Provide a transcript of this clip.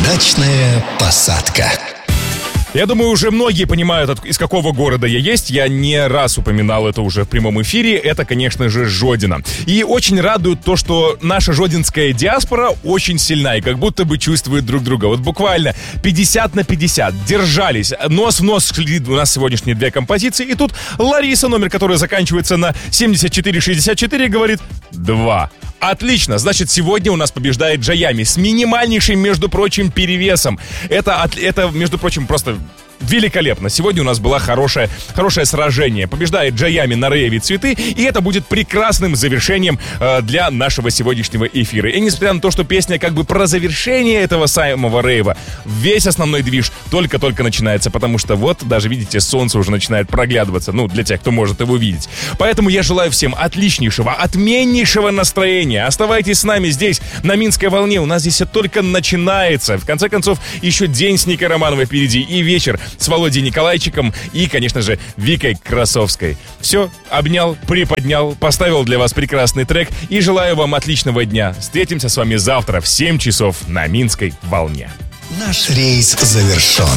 Удачная посадка. Я думаю, уже многие понимают, из какого города я есть. Я не раз упоминал это уже в прямом эфире. Это, конечно же, Жодино. И очень радует то, что наша жодинская диаспора очень сильна и как будто бы чувствует друг друга. Вот буквально 50/50 держались. Нос в нос шли у нас сегодняшние две композиции. И тут Лариса, номер которой заканчивается на 7464, говорит 2. Отлично, значит, сегодня у нас побеждает Джаями с минимальнейшим, между прочим, перевесом. Это, между прочим, просто великолепно. Сегодня у нас было хорошее сражение. Побеждает Джаями на рейве «Цветы», и это будет прекрасным завершением для нашего сегодняшнего эфира. И несмотря на то, что песня как бы про завершение этого самого рейва, весь основной движ только-только начинается, потому что вот, даже видите, солнце уже начинает проглядываться, ну, для тех, кто может его видеть. Поэтому я желаю всем отличнейшего, отменнейшего настроения. Оставайтесь с нами здесь, на Минской волне. У нас здесь все только начинается. В конце концов, еще день с Никой Романовой впереди и вечер с Володей Николайчиком и, конечно же, Викой Красовской. Все, обнял, приподнял, поставил для вас прекрасный трек и желаю вам отличного дня. Встретимся с вами завтра в 7 часов на Минской волне. Наш рейс завершен.